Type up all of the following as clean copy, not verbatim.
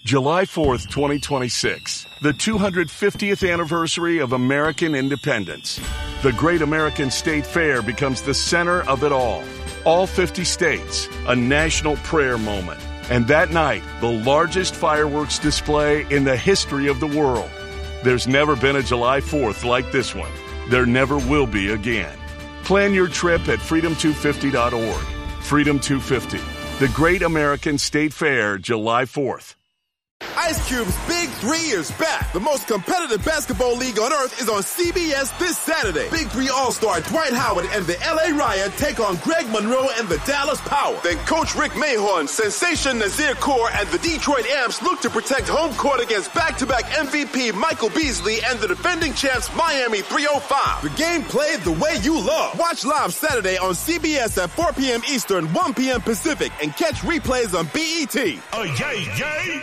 July 4th, 2026, the 250th anniversary of American independence. The Great American State Fair becomes the center of it all. All 50 states, a national prayer moment. And that night, the largest fireworks display in the history of the world. There's never been a July 4th like this one. There never will be again. Plan your trip at freedom250.org. Freedom 250, the Great American State Fair, July 4th. Ice Cube's Big 3 is back. The most competitive basketball league on earth is on CBS this Saturday. Big 3 All-Star Dwight Howard and the LA Riot take on Greg Monroe and the Dallas Power. Then Coach Rick Mahorn, Sensation Nazir Kaur, and the Detroit Amps look to protect home court against back-to-back MVP Michael Beasley and the defending champs Miami 305. The game played the way you love. Watch live Saturday on CBS at 4 p.m. Eastern, 1 p.m. Pacific, and catch replays on BET. Oh, yay, yay!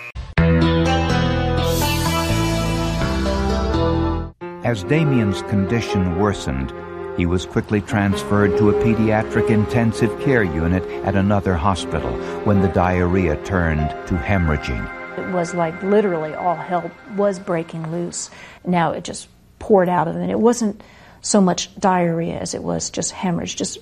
As Damien's condition worsened, he was quickly transferred to a pediatric intensive care unit at another hospital when the diarrhea turned to hemorrhaging. It was like literally all hell was breaking loose. Now it just poured out of him. And it wasn't so much diarrhea as it was just hemorrhage, just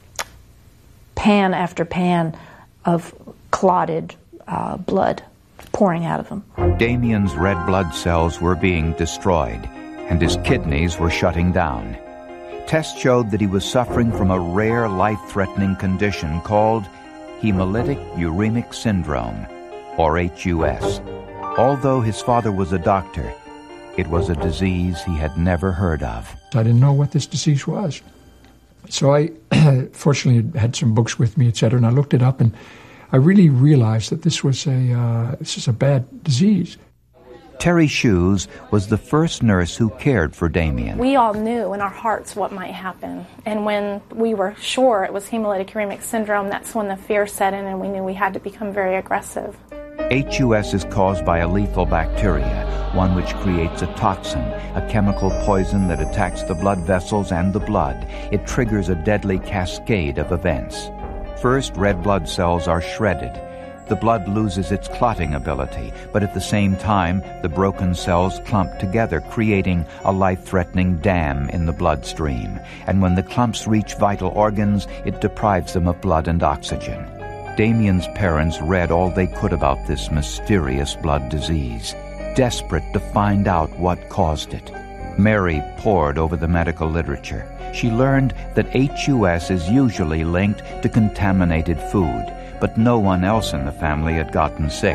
pan after pan of clotted blood pouring out of him. Damien's red blood cells were being destroyed, and his kidneys were shutting down. Tests showed that he was suffering from a rare life-threatening condition called hemolytic uremic syndrome, or HUS. Although his father was a doctor, it was a disease he had never heard of. I didn't know what this disease was. So I fortunately had some books with me, etc., and I looked it up, and I really realized that this was a bad disease. Terry Shoes was the first nurse who cared for Damien. We all knew in our hearts what might happen. And when we were sure it was hemolytic uremic syndrome, that's when the fear set in and we knew we had to become very aggressive. HUS is caused by a lethal bacteria, one which creates a toxin, a chemical poison that attacks the blood vessels and the blood. It triggers a deadly cascade of events. First, red blood cells are shredded. The blood loses its clotting ability, but at the same time, the broken cells clump together, creating a life-threatening dam in the bloodstream. And when the clumps reach vital organs, it deprives them of blood and oxygen. Damien's parents read all they could about this mysterious blood disease, desperate to find out what caused it. Mary pored over the medical literature. She learned that HUS is usually linked to contaminated food, but no one else in the family had gotten sick.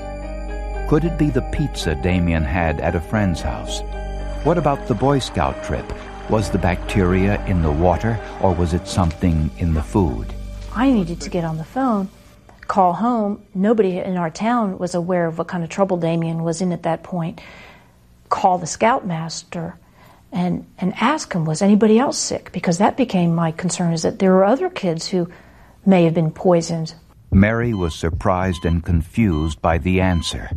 Could it be the pizza Damien had at a friend's house? What about the Boy Scout trip? Was the bacteria in the water, or was it something in the food? I needed to get on the phone, call home. Nobody in our town was aware of what kind of trouble Damien was in at that point. Call the scoutmaster and ask him, was anybody else sick? Because that became my concern, is that there were other kids who may have been poisoned. Mary was surprised and confused by the answer.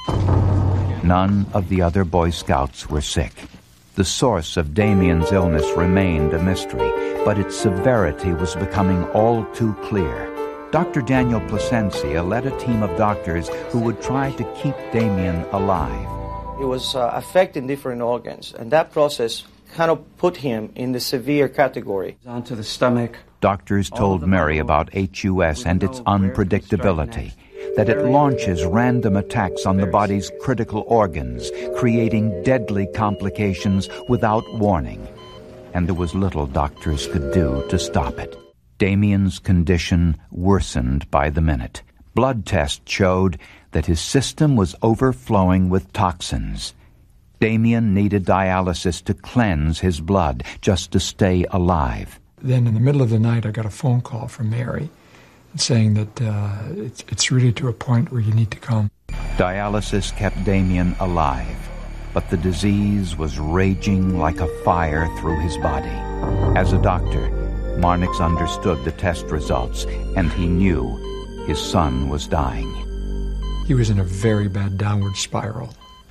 None of the other Boy Scouts were sick. The source of Damien's illness remained a mystery, but its severity was becoming all too clear. Dr. Daniel Plasencia led a team of doctors who would try to keep Damien alive. It was affecting different organs, and that process kind of put him in the severe category. Onto the stomach. Doctors told Mary about HUS and its unpredictability, that it launches random attacks on the body's critical organs, creating deadly complications without warning. And there was little doctors could do to stop it. Damien's condition worsened by the minute. Blood tests showed that his system was overflowing with toxins. Damien needed dialysis to cleanse his blood just to stay alive. Then in the middle of the night, I got a phone call from Mary saying that it's really to a point where you need to come. Dialysis kept Damien alive, but the disease was raging like a fire through his body. As a doctor, Marnix understood the test results, and he knew his son was dying. He was in a very bad downward spiral.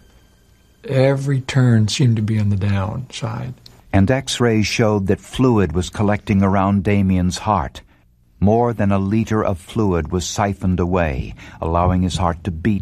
Every turn seemed to be on the downside. And X-rays showed that fluid was collecting around Damien's heart. More than a liter of fluid was siphoned away, allowing his heart to beat